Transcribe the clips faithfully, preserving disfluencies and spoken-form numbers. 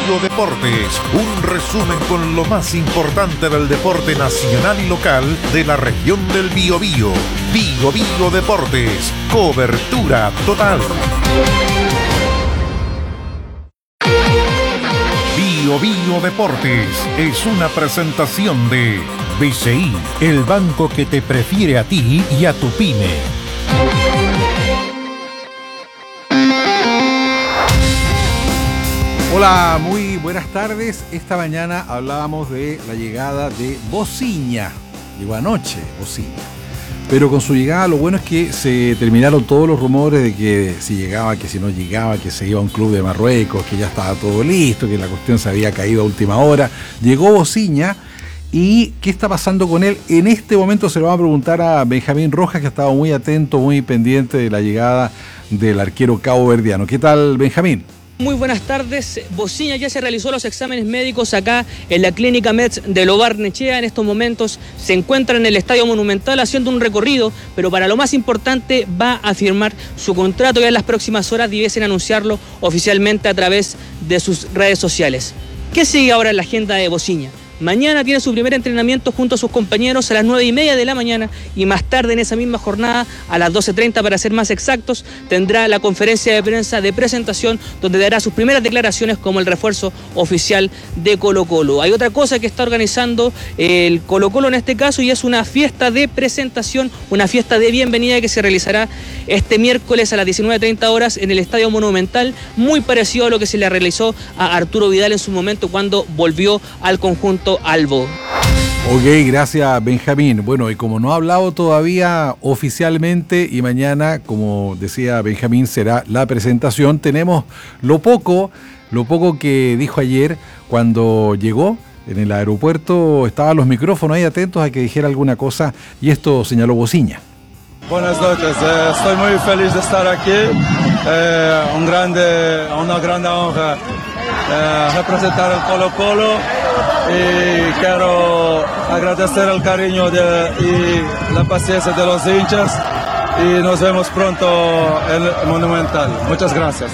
Bio Deportes, un resumen con lo más importante del deporte nacional y local de la región del Biobío. Bio Bio Deportes, cobertura total. Bio Bio Deportes es una presentación de B C I, el banco que te prefiere a ti y a tu pyme. Hola, muy buenas tardes. Esta mañana hablábamos de la llegada de Bociña. Llegó anoche Bociña. Pero con su llegada lo bueno es que se terminaron todos los rumores de que si llegaba, que si no llegaba, que se iba a un club de Marruecos, que ya estaba todo listo, que la cuestión se había caído a última hora. Llegó Bociña. ¿Y qué está pasando con él? En este momento se lo va a preguntar a Benjamín Rojas, que ha estado muy atento, muy pendiente de la llegada del arquero caboverdiano. ¿Qué tal, Benjamín? Muy buenas tardes. Bociña ya se realizó los exámenes médicos acá en la clínica Metz de Lo Barnechea. En estos momentos se encuentra en el Estadio Monumental haciendo un recorrido, pero para lo más importante va a firmar su contrato, que en las próximas horas debiesen anunciarlo oficialmente a través de sus redes sociales. ¿Qué sigue ahora en la agenda de Bociña? Mañana tiene su primer entrenamiento junto a sus compañeros a las nueve y media de la mañana y más tarde en esa misma jornada, a las doce treinta para ser más exactos, tendrá la conferencia de prensa de presentación donde dará sus primeras declaraciones como el refuerzo oficial de Colo-Colo. Hay otra cosa que está organizando el Colo-Colo en este caso y es una fiesta de presentación, una fiesta de bienvenida que se realizará este miércoles a las diecinueve treinta horas en el Estadio Monumental, muy parecido a lo que se le realizó a Arturo Vidal en su momento cuando volvió al conjunto Albo. Ok, gracias, Benjamín. Bueno, y como no ha hablado todavía oficialmente y mañana, como decía Benjamín, será la presentación, tenemos lo poco, lo poco que dijo ayer cuando llegó en el aeropuerto. Estaban los micrófonos ahí atentos a que dijera alguna cosa y esto señaló Bociña. Buenas noches, eh, estoy muy feliz de estar aquí, eh, un grande, una gran honra eh, representar el Colo-Colo y quiero agradecer el cariño de, y la paciencia de los hinchas y nos vemos pronto en el Monumental. Muchas gracias.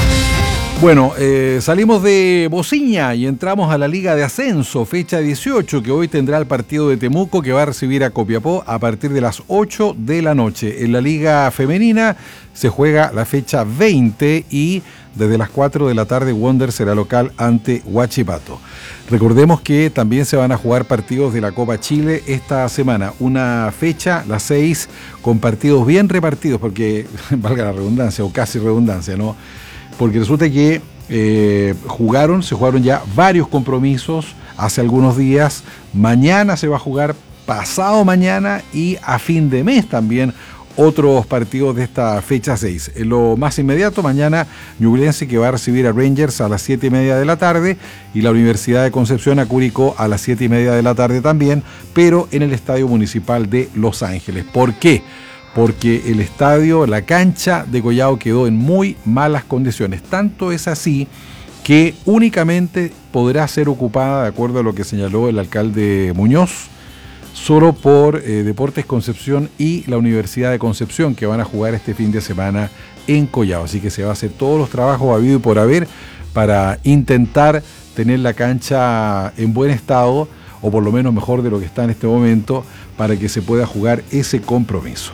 Bueno, eh, salimos de Bociña y entramos a la Liga de Ascenso, fecha dieciocho, que hoy tendrá el partido de Temuco que va a recibir a Copiapó a partir de las ocho de la noche. En la Liga Femenina se juega la fecha veinte y desde las cuatro de la tarde Wander será local ante Huachipato. Recordemos que también se van a jugar partidos de la Copa Chile esta semana. Una fecha, la seis, con partidos bien repartidos, porque valga la redundancia o casi redundancia, ¿no? Porque resulta que eh, jugaron, se jugaron ya varios compromisos hace algunos días. Mañana se va a jugar, pasado mañana y a fin de mes también otros partidos de esta fecha seis. En lo más inmediato, mañana Ñublense, que va a recibir a Rangers a las siete y media de la tarde, y la Universidad de Concepción a Curicó a las siete y media de la tarde también, pero en el Estadio Municipal de Los Ángeles. ¿Por qué? Porque el estadio, la cancha de Collao quedó en muy malas condiciones. Tanto es así que únicamente podrá ser ocupada, de acuerdo a lo que señaló el alcalde Muñoz, solo por eh, Deportes Concepción y la Universidad de Concepción, que van a jugar este fin de semana en Collao. Así que se va a hacer todos los trabajos habido y por haber para intentar tener la cancha en buen estado, o por lo menos mejor de lo que está en este momento, para que se pueda jugar ese compromiso.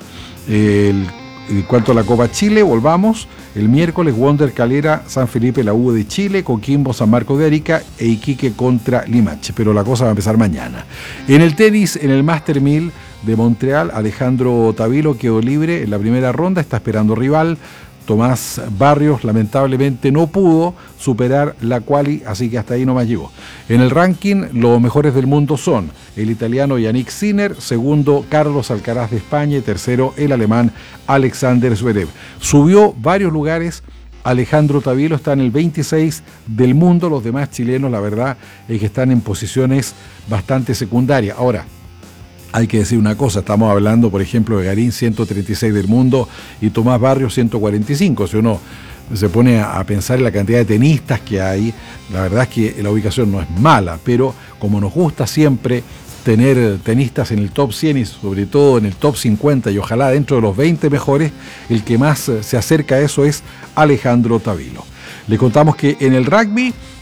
El, en cuanto a la Copa Chile, volvamos. El miércoles, Wander Calera, San Felipe, la U de Chile, Coquimbo, San Marcos de Arica e Iquique contra Limache. Pero la cosa va a empezar mañana. En el tenis, en el Master mil de Montreal, Alejandro Tavilo quedó libre en la primera ronda, está esperando rival. Tomás Barrios lamentablemente no pudo superar la quali, así que hasta ahí nomás llegó. En el ranking, los mejores del mundo son el italiano Yannick Sinner, segundo Carlos Alcaraz de España y tercero el alemán Alexander Zverev. Subió varios lugares. Alejandro Tavilo está en el veintiséis del mundo, los demás chilenos la verdad es que están en posiciones bastante secundarias. Ahora, hay que decir una cosa, estamos hablando por ejemplo de Garín, ciento treinta y seis del mundo, y Tomás Barrios, ciento cuarenta y cinco. Si uno se pone a pensar en la cantidad de tenistas que hay, la verdad es que la ubicación no es mala, pero como nos gusta siempre tener tenistas en el top cien y sobre todo en el top cincuenta y ojalá dentro de los veinte mejores, el que más se acerca a eso es Alejandro Tavilo. Le contamos que en el rugby